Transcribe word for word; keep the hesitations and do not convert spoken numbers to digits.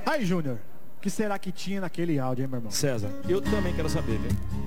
Aí, Júnior, o que será que tinha naquele áudio, hein, meu irmão? César, eu também quero saber, viu?